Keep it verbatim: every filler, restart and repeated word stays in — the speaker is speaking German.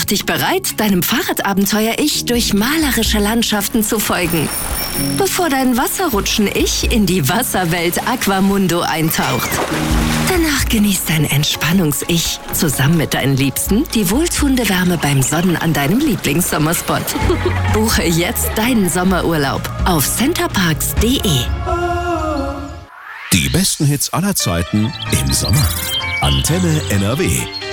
dich bereit, deinem Fahrradabenteuer-Ich durch malerische Landschaften zu folgen, bevor dein Wasserrutschen-Ich in die Wasserwelt Aquamundo eintaucht. Danach genießt dein Entspannungs-Ich zusammen mit deinen Liebsten die wohltuende Wärme beim Sonnen an deinem Lieblingssommerspot. Buche jetzt deinen Sommerurlaub auf centerparks punkt de. Die besten Hits aller Zeiten im Sommer. Antenne N R W